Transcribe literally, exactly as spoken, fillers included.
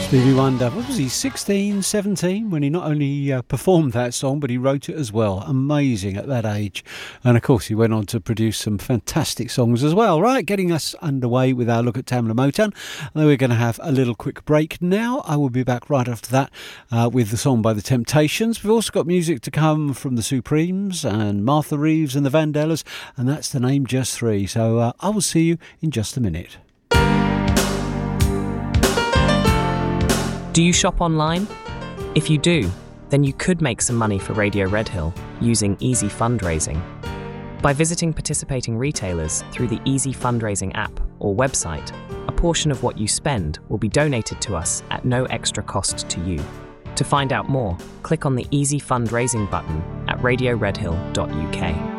Stevie Wonder, what was he, sixteen, seventeen, when he not only uh, performed that song, but he wrote it as well. Amazing at that age. And of course, he went on to produce some fantastic songs as well. Right, getting us underway with our look at Tamla Motown. And then we're going to have a little quick break now. I will be back right after that uh, with the song by The Temptations. We've also got music to come from the Supremes and Martha Reeves and the Vandellas, and that's the name Just Three. So uh, I will see you in just a minute. Do you shop online? If you do, then you could make some money for Radio Redhill using Easy Fundraising. By visiting participating retailers through the Easy Fundraising app or website, a portion of what you spend will be donated to us at no extra cost to you. To find out more, click on the Easy Fundraising button at radio redhill dot U K.